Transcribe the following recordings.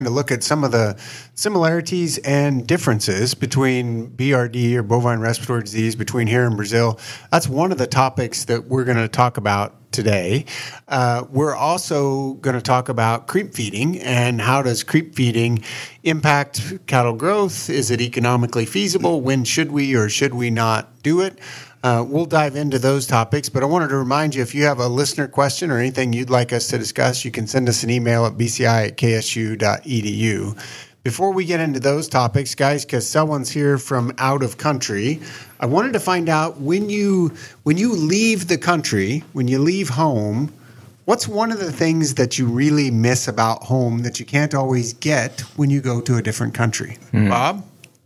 to look at some of the similarities and differences between BRD or bovine respiratory disease between here and Brazil. That's one of the topics that we're going to talk about today. We're also going to talk about creep feeding and how does creep feeding impact cattle growth? Is it economically feasible? When should we or should we not do it? We'll dive into those topics, but I wanted to remind you, if you have a listener question or anything you'd like us to discuss, you can send us an email at bci@ksu.edu. Before we get into those topics, guys, because someone's here from out of country, I wanted to find out when you leave the country, when you leave home, what's one of the things that you really miss about home that you can't always get when you go to a different country? Bob?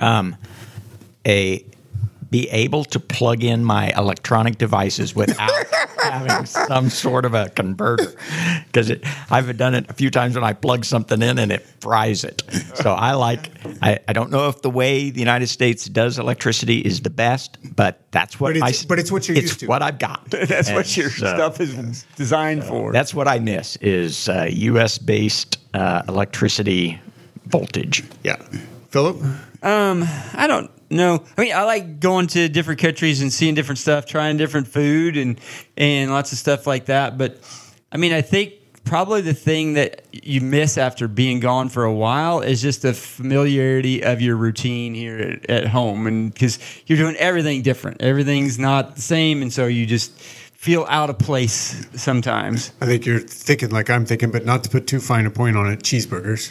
Be able to plug in my electronic devices without having some sort of a converter, because I've done it a few times when I plug something in and it fries it. So I don't know if the way the United States does electricity is the best, but that's what it's what you're used to. It's what I've got. That's what your stuff is designed for. That's what I miss is U.S. based electricity voltage. Yeah. Philip? I don't know. I mean, I like going to different countries and seeing different stuff, trying different food and lots of stuff like that. But I mean, I think probably the thing that you miss after being gone for a while is just the familiarity of your routine here at home, and because you're doing everything different, everything's not the same, and so you just feel out of place sometimes. I think you're thinking like I'm thinking, but not to put too fine a point on it. Cheeseburgers.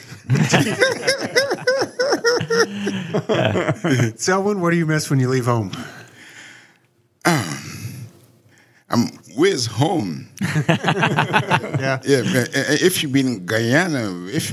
Selwyn, what do you miss when you leave home? Where's home? Yeah. If you've been in Guyana,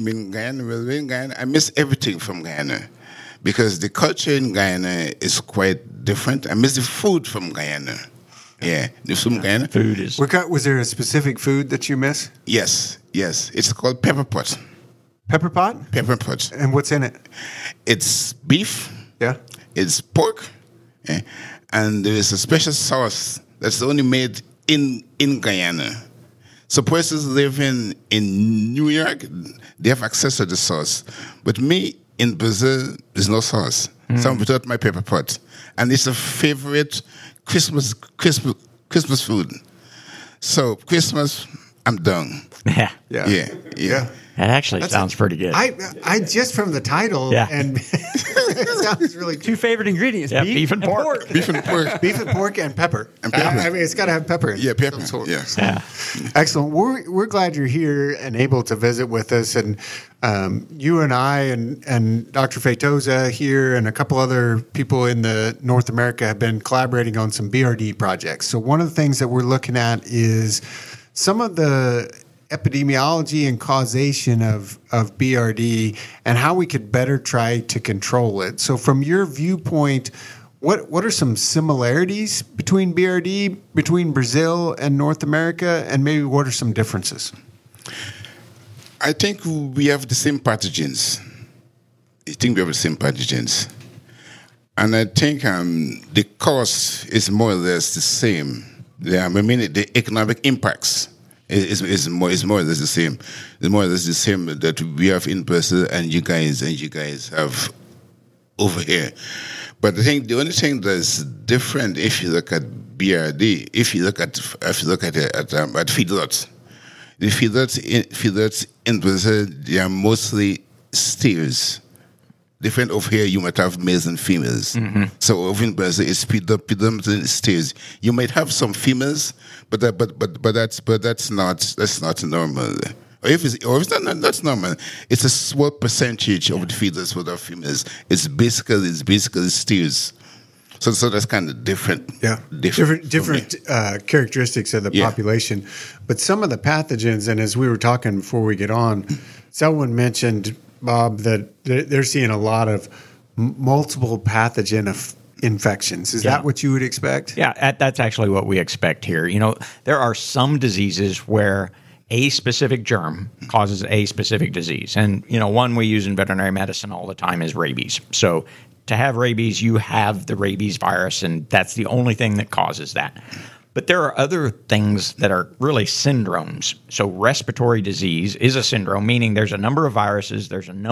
I miss everything from Guyana because the culture in Guyana is quite different. I miss the food from Guyana. Yeah, the food from Guyana. Food is. Was there a specific food that you miss? Yes. It's called pepper pot. Pepper pot? Pepper pot. And what's in it? It's beef. Yeah. It's pork. Yeah, and there is a special sauce that's only made in Guyana. So persons living in New York, they have access to the sauce. But me, in Brazil, there's no sauce. So I'm without my pepper pot. And it's a favorite Christmas food. So Christmas, I'm done. Yeah. Yeah. That actually sounds pretty good. I just from the title, and it sounds really good. Two favorite ingredients: beef and pork. Beef and pork. Beef and pork and pepper. I mean, it's got to have pepper. Yeah, pepper. Yeah. Excellent. We're glad you're here and able to visit with us. And you and I and Dr. Feitosa here and a couple other people in the North America have been collaborating on some BRD projects. So one of the things that we're looking at is some of the epidemiology and causation of BRD and how we could better try to control it. So from your viewpoint, what are some similarities between BRD, between Brazil and North America, and maybe what are some differences? I think we have the same pathogens. And I think the cause is more or less the same. The economic impacts is more or less the same. It's more or less the same that we have in Brazil and you guys have over here. But I think the only thing that's different if you look at BRD, if you look at feedlots, the feedlots in Brazil, they are mostly steers. Different over here, you might have males and females. Mm-hmm. So over in Brazil, it's predominantly steers. You might have some females, but that's not normal. Or if it's not that's normal. It's a small percentage of the feeders with our females. It's basically steers. So that's kind of different. Yeah, different characteristics of the population. But some of the pathogens, and as we were talking before we get on, someone mentioned, Bob, that they're seeing a lot of multiple pathogen infections. Is that what you would expect? Yeah, that's actually what we expect here. You know, there are some diseases where a specific germ causes a specific disease. And, you know, one we use in veterinary medicine all the time is rabies. So to have rabies, you have the rabies virus, and that's the only thing that causes that. But there are other things that are really syndromes. So respiratory disease is a syndrome, meaning there's a number of viruses, there's a